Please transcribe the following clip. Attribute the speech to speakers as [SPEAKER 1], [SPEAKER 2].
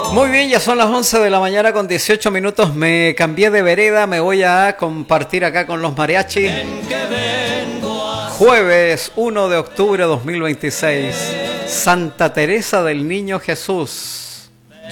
[SPEAKER 1] Muy bien, ya son las 11 de la mañana con 18 minutos. Me cambié de vereda, me voy a compartir acá con los mariachis. Jueves 1 de octubre de 2026. Santa Teresa del Niño Jesús.